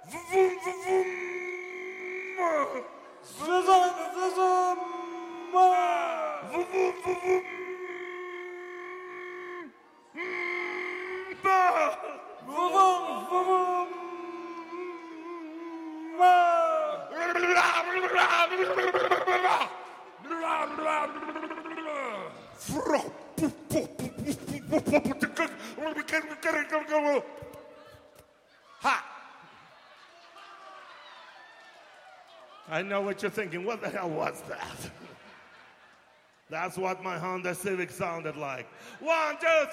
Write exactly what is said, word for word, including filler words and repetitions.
Ha! I know what you're thinking. What the hell was that? That's what my Honda Civic sounded like. One, two,